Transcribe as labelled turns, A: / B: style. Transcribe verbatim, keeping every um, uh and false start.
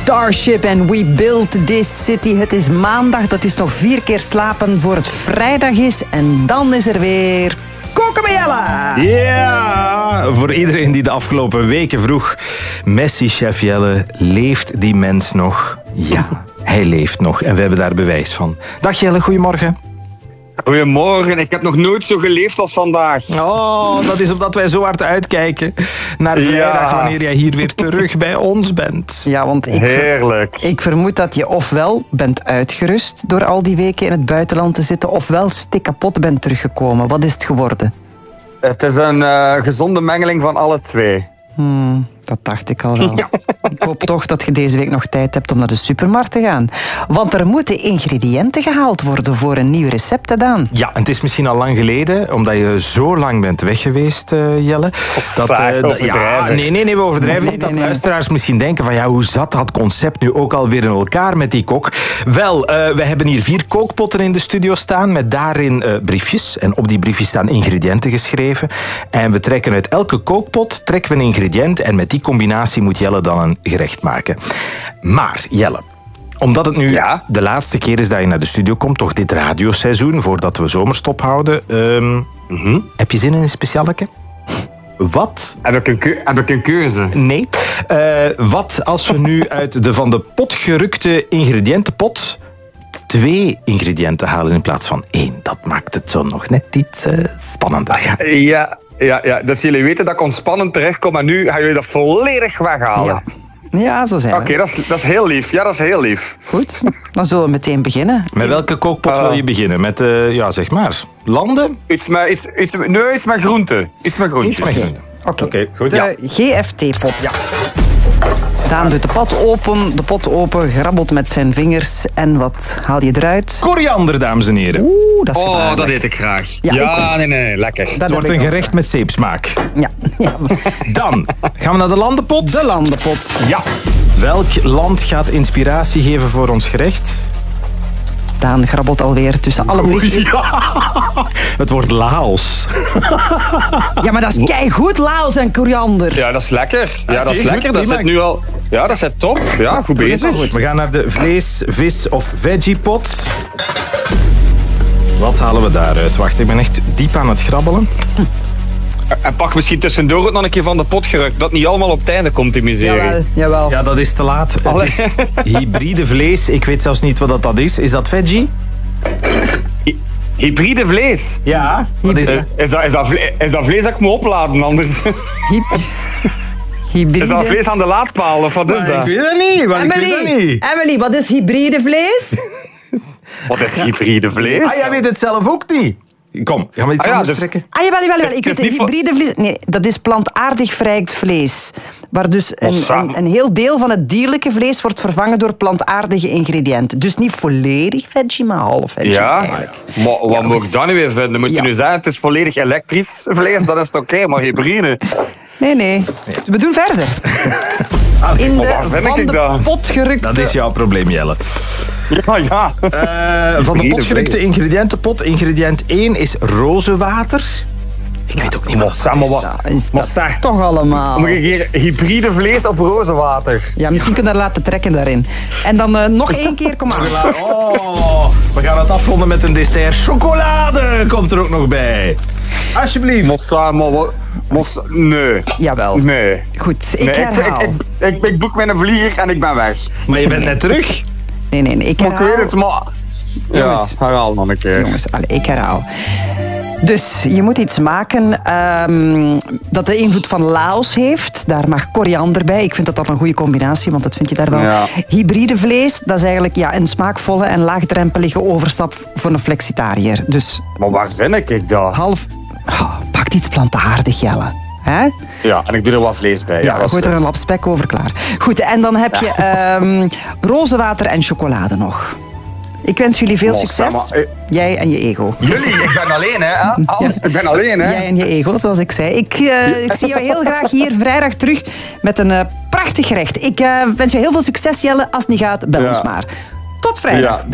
A: Starship en We Built This City. Het is maandag, dat is nog vier keer slapen voor het vrijdag is. En dan is er weer... Koken met Jelle!
B: Ja, voor iedereen die de afgelopen weken vroeg... Messi-chef Jelle, leeft die mens nog? Ja, hij leeft nog en we hebben daar bewijs van. Dag Jelle, goedemorgen.
C: Goedemorgen, ik heb nog nooit zo geleefd als vandaag.
B: Oh, dat is omdat wij zo hard uitkijken naar vrijdag, ja. Wanneer jij hier weer terug bij ons bent.
A: Ja, want ik,
C: Heerlijk.
A: Ver, ik vermoed dat je ofwel bent uitgerust door al die weken in het buitenland te zitten, ofwel stikkapot bent teruggekomen. Wat is het geworden?
C: Het is een uh, gezonde mengeling van alle twee.
A: Hmm, dat dacht ik al wel. Ja. Ik hoop toch dat je deze week nog tijd hebt om naar de supermarkt te gaan. Want er moeten ingrediënten gehaald worden voor een nieuw recept, hè, Daan?
B: Ja, en het is misschien al lang geleden, omdat je zo lang bent weg geweest, uh, Jelle.
C: Dat, uh, dat, ja,
B: nee, nee, nee, we overdrijven niet. Nee, nee, nee, dat luisteraars misschien denken van, ja, hoe zat dat concept nu ook alweer in elkaar met die kok? Wel, uh, we hebben hier vier kookpotten in de studio staan, met daarin uh, briefjes. En op die briefjes staan ingrediënten geschreven. En we trekken uit elke kookpot trekken we een ingrediënt en met die combinatie moet Jelle dan een gerecht maken. Maar, Jelle, omdat het nu ja? de laatste keer is dat je naar de studio komt, toch dit radioseizoen, voordat we zomerstop houden, um, mm-hmm. heb je zin in een specialeke? Wat?
C: Heb ik een, keu- heb ik een keuze?
B: Nee. Uh, wat als we nu uit de van de pot gerukte ingrediëntenpot twee ingrediënten halen in plaats van één? Dat maakt het zo nog net iets uh, spannender.
C: Ja. Ja, ja, dus jullie weten dat ik ontspannend terechtkom, maar nu gaan jullie dat volledig weghalen.
A: Ja, ja zo zijn we.
C: Oké, okay, dat, is, dat is heel lief. Ja, dat is heel lief.
A: Goed, dan zullen we meteen beginnen.
B: Met welke kookpot uh, wil je beginnen? Met, uh, ja, zeg maar, landen?
C: Iets met, iets, iets, nee, iets met groenten. Iets met groenten.
B: Oké, okay. okay, goed.
A: De
B: ja.
A: G F T-pot. Ja. Daan doet de pot open, de pot open, grabbelt met zijn vingers. En wat haal je eruit?
B: Koriander, dames en heren.
A: Oeh, dat is gevaarlijk.
C: Oh, dat eet ik graag.
A: Ja,
C: ja ik nee, nee, lekker.
B: Dat het wordt een gerecht ook met zeepsmaak.
A: Ja. ja.
B: Dan gaan we naar de landenpot.
A: De landenpot.
B: Ja. Welk land gaat inspiratie geven voor ons gerecht?
A: Daan grabbelt alweer tussen alle briefjes.
B: Ja. Het wordt Laos.
A: Ja, maar dat is keigoed, Laos en koriander.
C: Ja, dat is lekker. Ja, dat is
B: okay,
C: lekker.
B: Goed,
C: dat zit nu al... Ja, dat zit top. Ja, goed bezig.
B: Goed. We gaan naar de vlees, vis of veggiepot. Wat halen we daaruit? Wacht, ik ben echt diep aan het grabbelen.
C: En pak misschien tussendoor ook nog een keer van de pot gerukt. Dat niet allemaal op het einde komt, die miserie.
A: Jawel, jawel.
B: Ja, dat is te laat. Het is hybride vlees. Ik weet zelfs niet wat dat is. Is dat veggie?
C: Hy- hybride vlees?
B: Ja. Wat is,
C: uh, is, dat, is, dat vlees, is dat vlees dat ik moet opladen anders?
A: Hybride.
C: Is dat vlees aan de laadpaal of wat is
B: maar
C: dat?
B: Ik weet dat niet. Maar
A: Emily,
B: ik weet dat niet.
A: Emily, wat is hybride vlees?
C: Wat is hybride vlees?
B: Ah, jij weet het zelf ook niet. Kom, gaan we iets
C: ah, ja,
B: anders
C: dus,
B: trekken?
A: Ah, jawel, jawel, jawel. Ik weet
C: het
A: hybride vlees. Nee, dat is plantaardig verrijkt vlees. Waar dus een, een, een heel deel van het dierlijke vlees wordt vervangen door plantaardige ingrediënten. Dus niet volledig veggie, maar half veggie.
C: Ja,
A: eigenlijk.
C: maar wat ja, moet ik dan nu weer vinden? Moet je ja. nu zeggen, het is volledig elektrisch vlees, dan is het oké, okay, maar hybride...
A: Nee, nee. We doen verder. In de van de
C: dan?
A: pot gerukte...
B: Dat is jouw probleem, Jelle.
C: Ja, ja.
B: Uh, van de potgerukte ingrediëntenpot. Ingrediënt één is rozenwater. Ik weet ook niet wat dat is.
A: Ja, is dat zeg, toch allemaal.
C: Moet je hier hybride vlees of rozenwater?
A: Ja, misschien kunnen we dat laten trekken daarin. En dan uh, nog één keer, kom aan.
B: Oh, we gaan het afronden met een dessert. Chocolade komt er ook nog bij. Alsjeblieft.
C: Mossa, maar wat... Mos, nee.
A: Jawel.
C: Nee.
A: Goed, ik
C: nee,
A: herhaal.
C: Ik, ik, ik, ik boek mijn vlieger en ik ben weg.
B: Maar je bent net terug.
A: Nee, nee, nee. Ik herhaal.
C: Maar ik weet het, maar...
A: Jongens,
C: ja, herhaal nog een keer.
A: Jongens, allez, ik herhaal. Dus je moet iets maken um, dat de invloed van Laos heeft. Daar mag koriander bij. Ik vind dat dat een goede combinatie, want dat vind je daar wel. Ja. Hybride vlees, dat is eigenlijk ja, een smaakvolle en laagdrempelige overstap voor een flexitariër. Dus,
C: maar waar vind ik dat?
A: Half... Oh, pak iets plantaardig, Jelle. Hè?
C: Ja, en ik doe er wat vlees bij.
A: Ja, ja gooi er een lap spek over klaar. Goed, en dan heb je ja. um, rozenwater en chocolade nog. Ik wens jullie veel Los, succes. Maar, uh, Jij en je ego.
C: Jullie? Ik ben alleen, hè? Ja. Ik ben alleen, hè?
A: Jij en je ego, zoals ik zei. Ik, uh, ik zie jou heel graag hier vrijdag terug met een uh, prachtig gerecht. Ik uh, wens je heel veel succes, Jelle. Als het niet gaat, bel ja. ons maar. Tot vrijdag.
C: Ja,